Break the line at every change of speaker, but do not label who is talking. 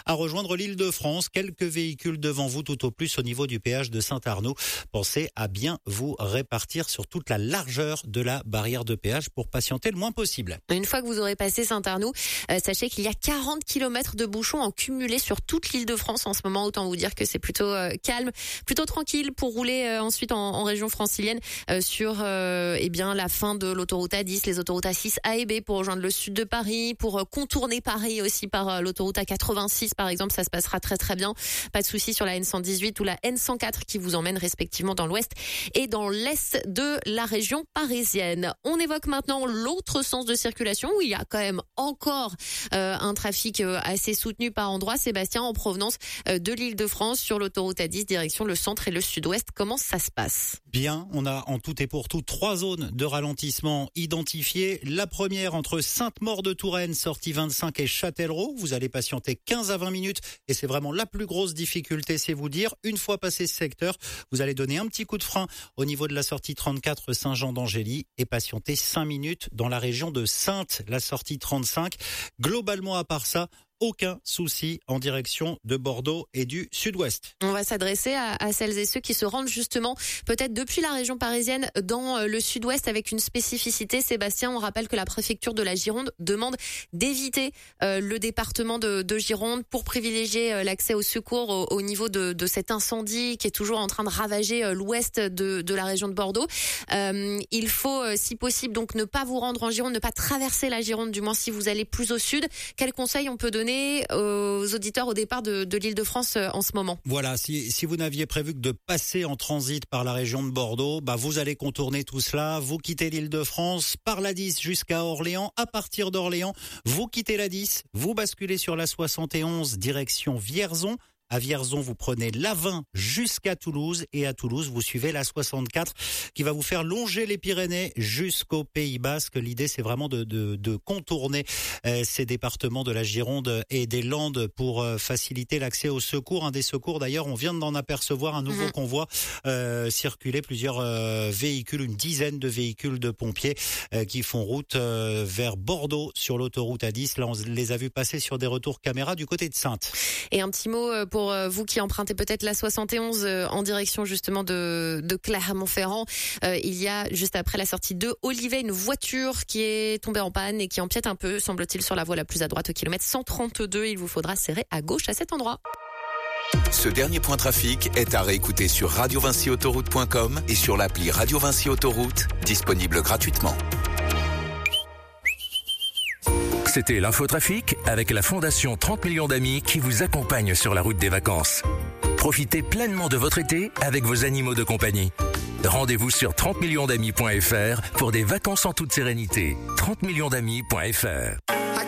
à rejoindre l'Île-de-France. Quelques véhicules devant vous tout au plus au niveau du péage de Saint-Arnoult. Pensez à bien vous répartir sur toute la largeur de la barrière de péage pour patienter le moins possible.
Une fois que vous aurez passé Saint-Arnoult, sachez qu'il y a 40 km de bouchons en cumulé sur toute l'Île-de-France en ce moment. Autant vous dire que c'est plutôt calme, plutôt tranquille pour rouler ensuite en région francilienne sur la fin de l'autoroute A10, les autoroutes A6, A et B pour rejoindre le sud de Paris, pour contourner Paris aussi par l'autoroute A86 par exemple, ça se passera très très bien. Pas de souci sur la N118 ou la N104 qui vous emmènent respectivement dans l'ouest et dans l'est de la région parisienne. On évoque maintenant l'autre sens de circulation où il y a quand même encore un trafic assez soutenu par endroits. Sébastien, en provenance de l'Île-de-France sur l'autoroute A10 direction le centre et le sud-ouest, comment ça se passe?
Bien, on a en tout et pour tout 3 zones de ralentissement identifiées. La première entre Sainte-Maure-de-Touraine, sortie 25 et Châtellerault. Vous allez patienter 15 à 20 minutes et c'est vraiment la plus grosse difficulté, c'est vous dire. Une fois passé ce secteur, vous allez donner un petit coup de frein au niveau de la sortie 34 Saint-Jean-d'Angély et patienter 5 minutes dans la région de Saintes, la sortie 35. Globalement, à part ça, aucun souci en direction de Bordeaux et du sud-ouest.
On va s'adresser à celles et ceux qui se rendent justement peut-être depuis la région parisienne dans le sud-ouest avec une spécificité. Sébastien, on rappelle que la préfecture de la Gironde demande d'éviter le département de Gironde pour privilégier l'accès au secours au niveau de cet incendie qui est toujours en train de ravager l'ouest de la région de Bordeaux. Il faut, si possible, donc ne pas vous rendre en Gironde, ne pas traverser la Gironde, du moins si vous allez plus au sud. Quels conseils on peut donner aux auditeurs au départ de l'Île-de-France en ce moment?
Voilà, si vous n'aviez prévu que de passer en transit par la région de Bordeaux, vous allez contourner tout cela, vous quittez l'Île-de-France par la 10 jusqu'à Orléans. À partir d'Orléans, vous quittez la 10, vous basculez sur la 71 direction Vierzon. À Vierzon, vous prenez la 20 jusqu'à Toulouse et à Toulouse, vous suivez la 64 qui va vous faire longer les Pyrénées jusqu'au Pays Basque. L'idée, c'est vraiment de contourner ces départements de la Gironde et des Landes pour faciliter l'accès aux secours. Un des secours, d'ailleurs, on vient d'en apercevoir un nouveau convoi circuler, plusieurs véhicules, une dizaine de véhicules de pompiers qui font route vers Bordeaux sur l'autoroute A10. Là, on les a vus passer sur des retours caméra du côté de Saintes.
Et un petit mot pour vous qui empruntez peut-être la 71 en direction justement de Clermont-Ferrand. Il y a juste après la sortie de Olivet une voiture qui est tombée en panne et qui empiète un peu, semble-t-il, sur la voie la plus à droite au kilomètre 132. Il vous faudra serrer à gauche à cet endroit.
Ce dernier point trafic est à réécouter sur radiovinciautoroute.com et sur l'appli Radio Vinci Autoroute, disponible gratuitement.
C'était l'infotrafic avec la Fondation 30 millions d'amis qui vous accompagne sur la route des vacances. Profitez pleinement de votre été avec vos animaux de compagnie. Rendez-vous sur 30millionsdamis.fr pour des vacances en toute sérénité. 30millionsdamis.fr